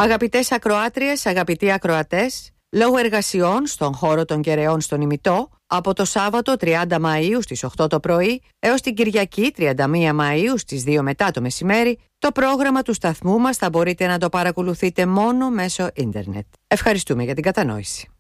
Αγαπητές ακροάτριες, αγαπητοί ακροατές, λόγω εργασιών στον χώρο των Κεραιών στον Ημιτό, από το Σάββατο 30 Μαΐου στις 8 το πρωί έως την Κυριακή 31 Μαΐου στις 2 μετά το μεσημέρι, το πρόγραμμα του σταθμού μας θα μπορείτε να το παρακολουθείτε μόνο μέσω ίντερνετ. Ευχαριστούμε για την κατανόηση.